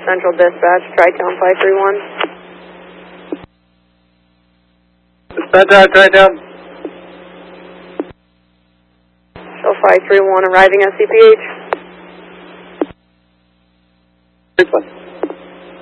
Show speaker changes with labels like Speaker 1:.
Speaker 1: Central Dispatch, Tri-Town 531.
Speaker 2: Dispatch, Tri-Town.
Speaker 1: Show 531 arriving at CPH.
Speaker 2: 6-1.